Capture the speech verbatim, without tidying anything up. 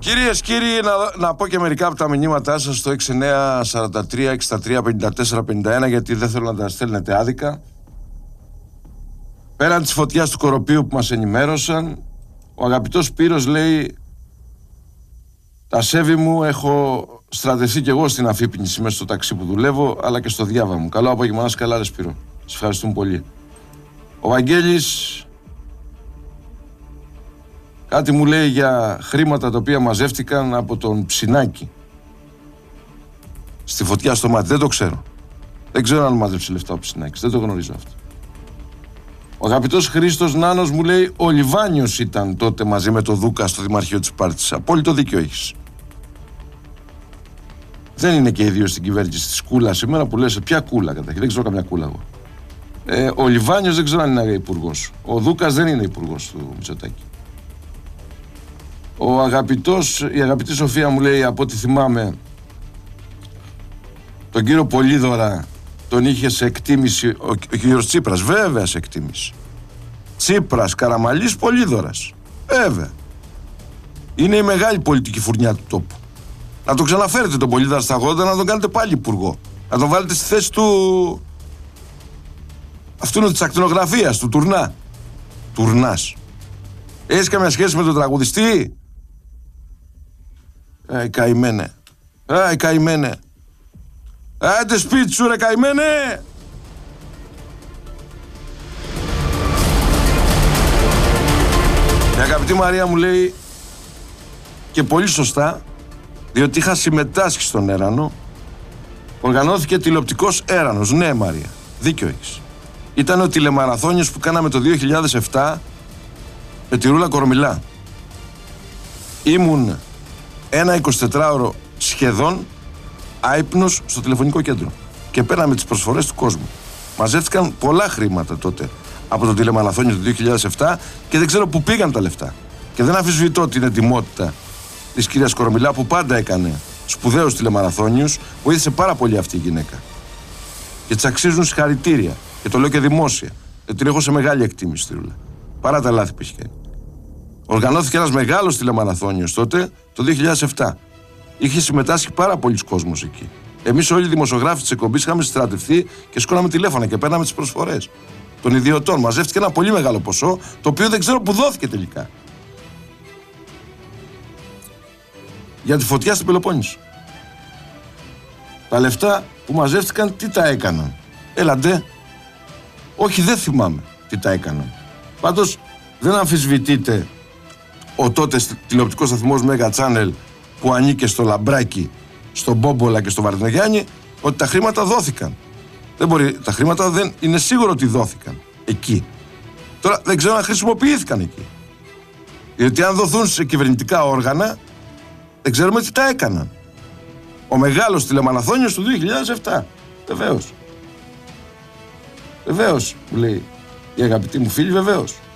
Κυρίες, κύριοι, να, να πω και μερικά από τα μηνύματά σας στο έξι εννιά τέσσερα τρία έξι τρία πέντε τέσσερα πενήντα ένα, γιατί δεν θέλω να τα στέλνετε άδικα. Πέραν της φωτιάς του Κοροπίου που μας ενημέρωσαν, ο αγαπητός Σπύρος λέει: τα σέβη μου, έχω στρατευτεί κι εγώ στην αφύπνιση μέσα στο ταξί που δουλεύω, αλλά και στο διάβα μου. Καλό απόγευμα, να είσαι καλά, ρε Σπύρο. Σας ευχαριστούμε πολύ. Ο Βαγγέλης κάτι μου λέει για χρήματα τα οποία μαζεύτηκαν από τον Ψινάκη στη φωτιά στο μάτι. Δεν το ξέρω. Δεν ξέρω αν μάζεψε λεφτά ο Ψινάκης. Δεν το γνωρίζω αυτό. Ο αγαπητός Χρήστος Νάνος μου λέει: ο Λιβάνιος ήταν τότε μαζί με το Δούκα στο Δημαρχείο της Σπάρτης. Απόλυτο δίκιο έχεις. Δεν είναι και οι δύο στην κυβέρνηση της κούλα σήμερα που λες ποια κούλα καταρχήν. Δεν ξέρω καμιά κούλα εγώ. Ε, ο Λιβάνιος δεν ξέρω αν είναι υπουργός. Ο Δούκας δεν είναι υπουργός του Μητσοτάκη. Ο αγαπητός, η αγαπητή Σοφία μου λέει, από ό,τι θυμάμαι, τον κύριο Πολύδωρα τον είχε σε εκτίμηση ο, ο κύριος Τσίπρας. Βέβαια σε εκτίμηση. Τσίπρας, Καραμαλής, Πολύδωρας. Βέβαια. Είναι η μεγάλη πολιτική φουρνιά του τόπου. Να τον ξαναφέρετε τον Πολύδωρα στα γόντα, να τον κάνετε πάλι υπουργό. Να τον βάλετε στη θέση του αυτού της ακτινογραφίας, του Τουρνά. Τουρνάς. Έχεις καμία σχέση με τον τραγουδιστή? Ε, καημένε. Ε, καημένε. Άντε σπίτι σου ρε καημένε. Η αγαπητή Μαρία μου λέει, και πολύ σωστά, διότι είχα συμμετάσχει στον Έρανο, οργανώθηκε τηλεοπτικός Έρανος. Ναι Μαρία, δίκιο έχεις. Ήταν ο τηλεμαραθώνιος που κάναμε το δύο χιλιάδες επτά με τη Ρούλα Κορομιλά. Ήμουν ένα εικοσιτετράωρο σχεδόν άυπνος στο τηλεφωνικό κέντρο και παίρναμε τις προσφορές του κόσμου. Μαζεύτηκαν πολλά χρήματα τότε από το τηλεμαραθώνιο του δύο χιλιάδες επτά και δεν ξέρω πού πήγαν τα λεφτά. Και δεν αμφισβητώ την ετοιμότητα της κυρίας Κορομιλά που πάντα έκανε σπουδαίους τηλεμαραθώνιους. Βοήθησε πάρα πολύ αυτή η γυναίκα. Και της αξίζουν συγχαρητήρια. Και το λέω και δημόσια. Γιατί την έχω σε μεγάλη εκτίμηση τη Ρούλα. Παρά τα λάθη που έχει κάνει. Οργανώθηκε ένας μεγάλος τηλεμαραθώνιος τότε, το δύο χιλιάδες επτά. Είχε συμμετάσχει πάρα πολλοί κόσμος εκεί. Εμείς όλοι οι δημοσιογράφοι της εκπομπής είχαμε στρατευτεί και σκόναμε τηλέφωνα και παίρναμε τις προσφορές των ιδιωτών. Μαζεύτηκε ένα πολύ μεγάλο ποσό, το οποίο δεν ξέρω που δόθηκε τελικά. Για τη φωτιά στην Πελοπόννησο. Τα λεφτά που μαζεύτηκαν, τι τα έκαναν? Έλαντε. Όχι, δεν θυμάμαι τι τα έκαναν. Πάντως δεν αμφισβητείται ο τότε τηλεοπτικός σταθμός Mega Channel που ανήκε στο Λαμπράκι, στον Μπόμπολα και στο Βαρδινογιάννη, ότι τα χρήματα δόθηκαν. Δεν μπορεί, τα χρήματα δεν είναι σίγουρο ότι δόθηκαν εκεί. Τώρα δεν ξέρω αν χρησιμοποιήθηκαν εκεί. Γιατί αν δοθούν σε κυβερνητικά όργανα, δεν ξέρουμε τι τα έκαναν. Ο μεγάλος τηλεμαραθώνιος του δύο χιλιάδες επτά. Βεβαίως. Βεβαίως, μου λέει η αγαπητή μου φίλη, βεβαίως.